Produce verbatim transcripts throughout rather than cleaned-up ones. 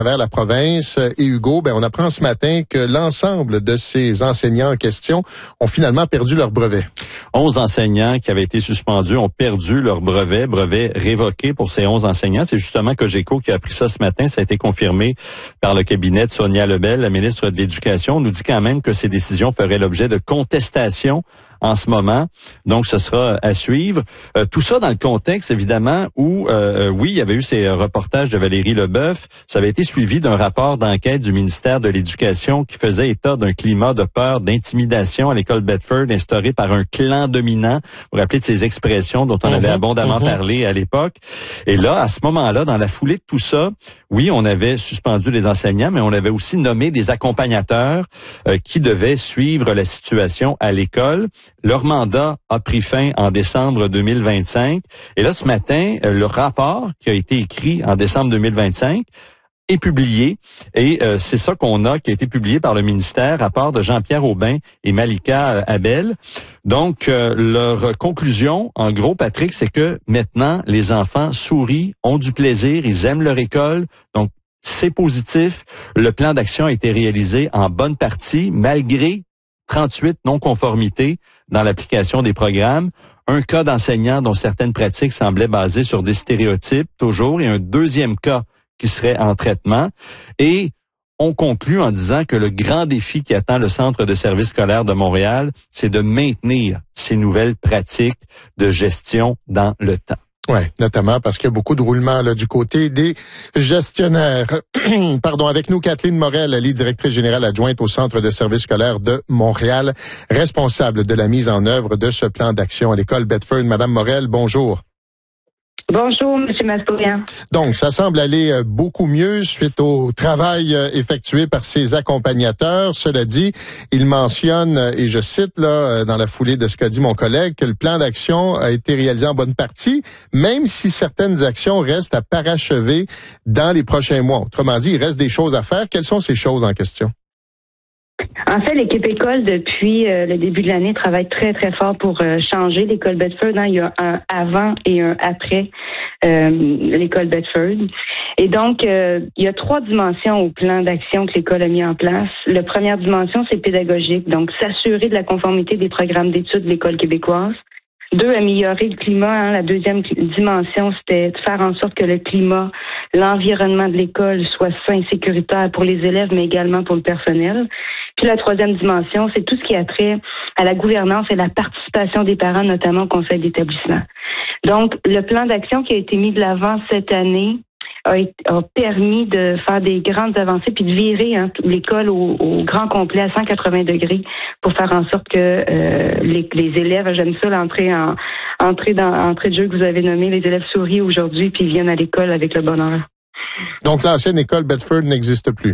travers la province. Et Hugo, ben, on apprend ce matin que l'ensemble de ces enseignants en question ont finalement perdu leur brevet. onze enseignants qui avaient été suspendus ont perdu leur brevet, brevet révoqué pour ces onze enseignants. C'est justement Cogeco qui a appris ça ce matin. Ça a été confirmé par le cabinet de Sonia Lebel, la ministre de l'Éducation. On nous dit quand même que ces décisions feraient l'objet de contestations en ce moment. Donc, ce sera à suivre. Euh, tout ça dans le contexte, évidemment, où, euh, oui, il y avait eu ces reportages de Valérie Leboeuf. Ça avait été suivi d'un rapport d'enquête du ministère de l'Éducation qui faisait état d'un climat de peur, d'intimidation à l'école Bedford instauré par un clan dominant. Vous vous rappelez de ces expressions dont on avait mmh, abondamment mmh. parlé à l'époque. Et là, à ce moment-là, dans la foulée de tout ça, oui, on avait suspendu les enseignants, mais on avait aussi nommé des accompagnateurs euh, qui devaient suivre la situation à l'école. Leur mandat a pris fin en décembre deux mille vingt-cinq. Et là, ce matin, le rapport qui a été écrit en décembre deux mille vingt-cinq est publié. Et euh, c'est ça qu'on a, qui a été publié par le ministère, rapport de Jean-Pierre Aubin et Malika euh, Abel. Donc, euh, leur conclusion, en gros, Patrick, c'est que maintenant, les enfants sourient, ont du plaisir, ils aiment leur école. Donc, c'est positif. Le plan d'action a été réalisé en bonne partie, malgré trente-huit non-conformités dans l'application des programmes, un cas d'enseignant dont certaines pratiques semblaient basées sur des stéréotypes, toujours, et un deuxième cas qui serait en traitement. Et on conclut en disant que le grand défi qui attend le Centre de services scolaires de Montréal, c'est de maintenir ces nouvelles pratiques de gestion dans le temps. Oui, notamment parce qu'il y a beaucoup de roulements là, du côté des gestionnaires. Pardon, avec nous, Kathleen Morel, elle est directrice générale adjointe au Centre de services scolaires de Montréal, responsable de la mise en œuvre de ce plan d'action à l'école Bedford. Madame Morel, bonjour. Bonjour, M. Mastroian. Donc, ça semble aller beaucoup mieux suite au travail effectué par ses accompagnateurs. Cela dit, il mentionne, et je cite là dans la foulée de ce qu'a dit mon collègue, que le plan d'action a été réalisé en bonne partie, même si certaines actions restent à parachever dans les prochains mois. Autrement dit, il reste des choses à faire. Quelles sont ces choses en question? En fait, l'équipe école, depuis euh, le début de l'année, travaille très, très fort pour euh, changer l'école Bedford. Hein. Il y a un avant et un après euh, l'école Bedford. Et donc, euh, il y a trois dimensions au plan d'action que l'école a mis en place. La première dimension, c'est pédagogique, donc s'assurer de la conformité des programmes d'études de l'école québécoise. Deux, améliorer le climat. Hein. La deuxième dimension, c'était de faire en sorte que le climat, l'environnement de l'école soit sain et sécuritaire pour les élèves, mais également pour le personnel. Puis la troisième dimension, c'est tout ce qui a trait à la gouvernance et la participation des parents, notamment au conseil d'établissement. Donc, le plan d'action qui a été mis de l'avant cette année a, a permis de faire des grandes avancées puis de virer hein, l'école au, au grand complet à cent quatre-vingts degrés pour faire en sorte que euh, les, les élèves, j'aime ça l'entrée en entrée dans entrée de jeu que vous avez nommé, les élèves sourient aujourd'hui puis viennent à l'école avec le bonheur. Donc l'ancienne école Bedford n'existe plus.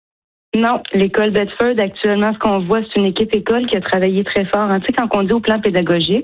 Non, l'école Bedford, actuellement, ce qu'on voit, c'est une équipe école qui a travaillé très fort. Hein. Tu sais, quand on dit au plan pédagogique,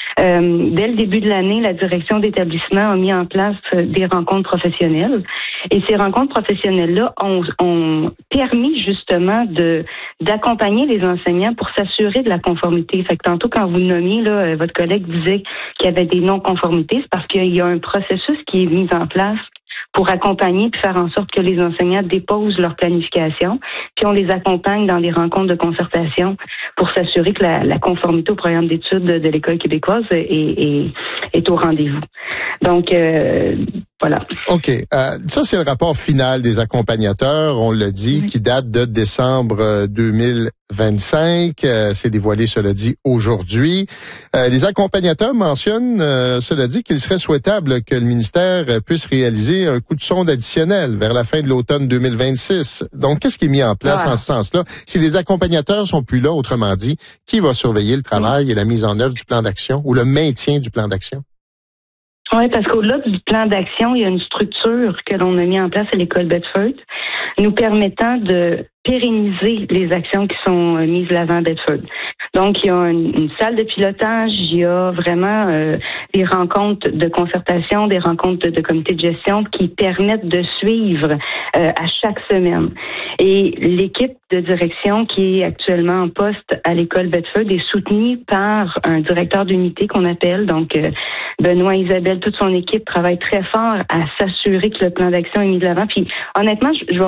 euh, dès le début de l'année, la direction d'établissement a mis en place des rencontres professionnelles. Et ces rencontres professionnelles-là ont, ont permis justement de d'accompagner les enseignants pour s'assurer de la conformité. Fait que tantôt, quand vous nommiez, là, votre collègue disait qu'il y avait des non-conformités, c'est parce qu'il y a un processus qui est mis en place pour accompagner puis faire en sorte que les enseignants déposent leur planification, puis on les accompagne dans des rencontres de concertation pour s'assurer que la, la conformité au programme d'études de, de l'école québécoise est, est, est au rendez-vous. Donc, euh, voilà. OK. Euh, ça, c'est le rapport final des accompagnateurs, on l'a dit, oui. qui date de décembre deux mille vingt-cinq. Euh, c'est dévoilé, cela dit, aujourd'hui. Euh, les accompagnateurs mentionnent, euh, cela dit, qu'il serait souhaitable que le ministère puisse réaliser un coup de sonde additionnel vers la fin de l'automne deux mille vingt-six. Donc, qu'est-ce qui est mis en place voilà. en ce sens-là? Si les accompagnateurs sont plus là, autrement dit, qui va surveiller le travail oui. et la mise en œuvre du plan d'action ou le maintien du plan d'action? Oui, parce qu'au-delà du plan d'action, il y a une structure que l'on a mis en place à l'école Bedford, nous permettant de pérenniser les actions qui sont mises de l'avant à Bedford. Donc, il y a une, une salle de pilotage, il y a vraiment euh, des rencontres de concertation, des rencontres de, de comité de gestion qui permettent de suivre euh, à chaque semaine. Et l'équipe de direction qui est actuellement en poste à l'école Bedford est soutenue par un directeur d'unité qu'on appelle, donc euh, Benoît et Isabelle, toute son équipe travaille très fort à s'assurer que le plan d'action est mis de l'avant. Puis honnêtement, je, je vais